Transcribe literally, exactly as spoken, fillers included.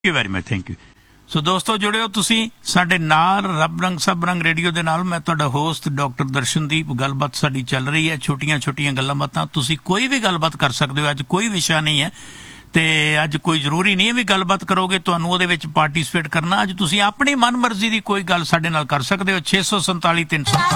You very much, thank you. ਸੋ ਦੋਸਤੋ ਜੁੜਿਓ ਤੁਸੀਂ ਸਾਡੇ ਨਾਲ ਰੱਬ ਰੰਗ ਸਭ ਰੰਗ ਰੇਡੀਓ ਦੇ ਨਾਲ। ਮੈਂ ਤੁਹਾਡਾ ਹੋਸਟ ਡਾਕਟਰ ਦਰਸ਼ਨਦੀਪ। ਗੱਲਬਾਤ ਸਾਡੀ ਚੱਲ ਰਹੀ ਹੈ, ਛੋਟੀਆਂ ਛੋਟੀਆਂ ਗੱਲਾਂ ਬਾਤਾਂ। ਤੁਸੀਂ ਕੋਈ ਵੀ ਗੱਲਬਾਤ ਕਰ ਸਕਦੇ ਹੋ। ਅੱਜ ਕੋਈ ਵਿਸ਼ਾ ਨਹੀਂ ਹੈ ਤੇ ਅੱਜ ਕੋਈ ਜ਼ਰੂਰੀ ਨਹੀਂ ਹੈ ਵੀ ਗੱਲਬਾਤ ਕਰੋਗੇ ਤੁਹਾਨੂੰ ਉਹਦੇ ਵਿੱਚ ਪਾਰਟੀਸਪੇਟ ਕਰਨਾ। ਅੱਜ ਤੁਸੀਂ ਆਪਣੀ ਮਨ ਮਰਜ਼ੀ ਦੀ ਕੋਈ ਗੱਲ ਸਾਡੇ ਨਾਲ ਕਰ ਸਕਦੇ ਹੋ। ਛੇ ਸੌ ਸੰਤਾਲੀ ਤਿੰਨ ਸੌ